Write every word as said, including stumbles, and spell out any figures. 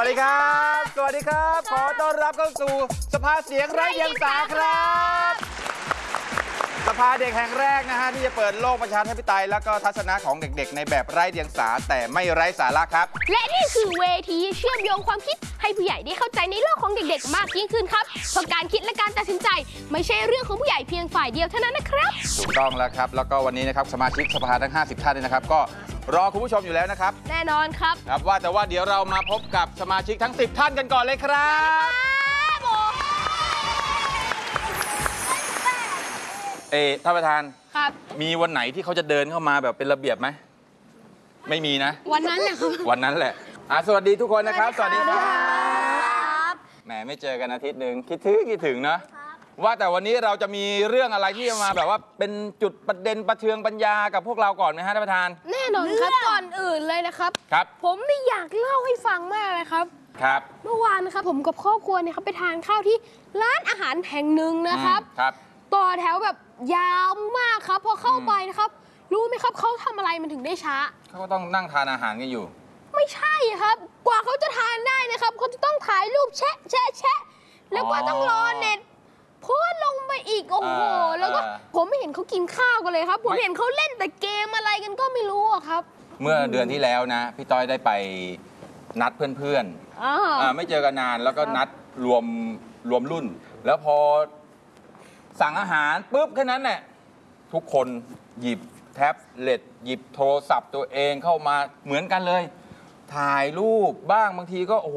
ดีครับสวัสดีครับขอต้อนรับเข้าสู่สภาเสียงไร้เดียงสาครับสภาเด็กแห่งแรกนะฮะที่จะเปิดโลกประชาธิปไตยแล้วก็ทัศนะของเด็กๆในแบบไร้เดียงสาแต่ไม่ไร้สาระครับและนี่คือเวทีเชื่อมโยงความคิดให้ผู้ใหญ่ได้เข้าใจในโลกของเด็กๆมากยิ่งขึ้นครับเพราะการคิดและการตัดสินใจไม่ใช่เรื่องของผู้ใหญ่เพียงฝ่ายเดียวเท่านั้นนะครับถูกต้องแล้วครับแล้วก็วันนี้นะครับสมาชิกสภาทั้งห้าสิบท่านนะครับก็รอคุณผู้ชมอยู่แล้วนะครับแน่นอนครับครับว่าแต่ว่าเดี๋ยวเรามาพบกับสมาชิกทั้งสิบท่านกันก่อนเลยครับเอท่านประธานครับมีวันไหนที่เขาจะเดินเข้ามาแบบเป็นระเบียบไหมไม่มีนะวันนั้นแหละครับวันนั้นแหละอ่ะสวัสดีทุกคนนะครับสวัสดีครับแหมไม่เจอกันอาทิตย์หนึ่งคิดถึงคิดถึงนะว่าแต่วันนี้เราจะมีเรื่องอะไรที่จะมาแบบว่าเป็นจุดประเด็นประเทืองปัญญากับพวกเราก่อนไหมฮะท่านประธานแน่นอนครับก่อนอื่นเลยนะครับครับผมนี่อยากเล่าให้ฟังมากเลยครับครับเมื่อวานนะครับผมกับครอบครัวเนี่ยครับไปทานข้าวที่ร้านอาหารแห่งหนึ่งนะครับครับต่อแถวแบบยาวมากครับพอเข้าไปนะครับรู้ไหมครับเขาทำอะไรมันถึงได้ช้าเขาก็ต้องนั่งทานอาหารกันอยู่ไม่ใช่ครับกว่าเขาจะทานได้นะครับเขาจะต้องถ่ายรูปแชะแชะแชะแล้วก็ต้องรอเน็ตโพสลงไปอีกโอ้โหแล้วก็ผมไม่เห็นเขากินข้าวกันเลยครับผมเห็นเขาเล่นแต่เกมอะไรกันก็ไม่รู้ครับเมื่อเดือนที่แล้วนะพี่ต้อยได้ไปนัดเพื่อนๆไม่เจอกันนานแล้วก็นัดรวมรวมรุ่นแล้วพอสั่งอาหารปุ๊บแค่นั้นแหละทุกคนหยิบแท็บเล็ตหยิบโทรศัพท์ตัวเองเข้ามาเหมือนกันเลยถ่ายรูปบ้างบางทีก็โอ้โห